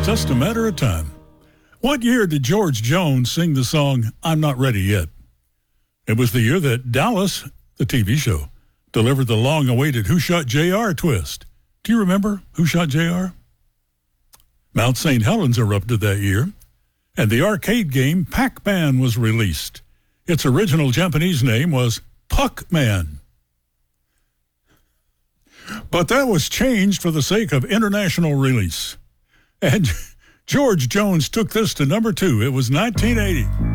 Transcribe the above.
Just a matter of time. What year did George Jones sing the song, I'm Not Ready Yet? It was the year that Dallas, the TV show, delivered the long-awaited Who Shot J.R. twist. Do you remember Who Shot J.R.? Mount St. Helens erupted that year, and the arcade game Pac-Man was released. Its original Japanese name was Puck-Man. But that was changed for the sake of international release. And George Jones took this to number 2. It was 1980.